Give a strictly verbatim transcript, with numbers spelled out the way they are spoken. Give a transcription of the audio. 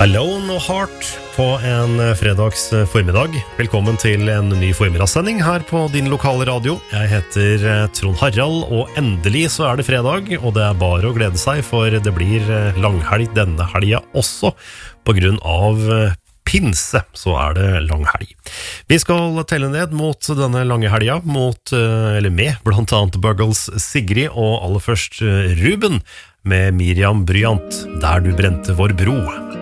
Alone og Heart på en fredags formiddag. Velkommen til en ny formidagssending her på din lokale radio. Jeg heter Trond Harald, og endelig så er det fredag, og det er bare å glede seg, for det blir langhelg denne helga også. På grunn av pinse så er det langhelg. Vi skal telle ned mot denne lange helga, mot, eller med, blant annet Buggles Sigrid, og aller først Ruben med Miriam Bryant, Der du brente vår bro.